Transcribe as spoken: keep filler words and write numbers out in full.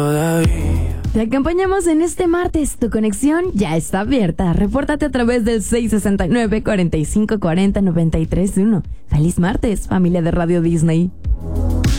Te acompañamos en este martes. Tu conexión ya está abierta. Repórtate a través del seis sesenta y nueve, cuarenta y cinco cuarenta, noventa y tres uno. Feliz martes, familia de Radio Disney.